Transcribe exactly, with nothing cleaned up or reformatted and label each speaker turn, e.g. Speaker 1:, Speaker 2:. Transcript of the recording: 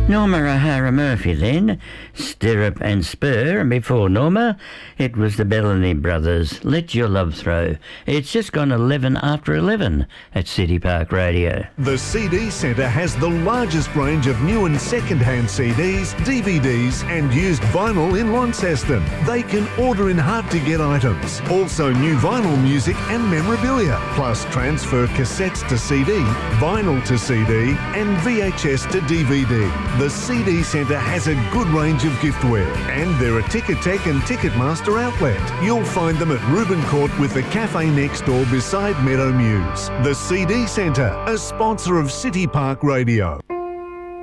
Speaker 1: Norma O'Hara Murphy then, Stirrup and Spur, and before Norma, it was the Bellamy Brothers, Let Your Love Throw. It's just gone eleven after eleven at City Park Radio.
Speaker 2: The C D Centre has the largest range of new and second-hand C Ds, D V Ds and used vinyl in Launceston. They can order in hard-to-get items. Also new vinyl music and memorabilia, plus transfer cassettes to C D, vinyl to C D and V H S to D V D. The C D Centre has a good range of giftware and they're a Ticketek and Ticketmaster outlet. You'll find them at Reuben Court with the cafe next door beside Meadow Muse. The C D Centre, a sponsor of City Park Radio.